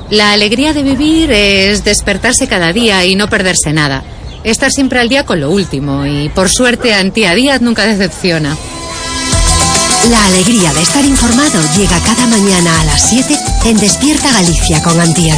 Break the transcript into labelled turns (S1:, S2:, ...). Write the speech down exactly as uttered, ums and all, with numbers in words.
S1: La alegría de vivir es despertarse cada día y no perderse nada. Estar siempre al día con lo último y, por suerte, Antía Díaz nunca decepciona.
S2: La alegría de estar informado llega cada mañana a las siete en Despierta Galicia con Antía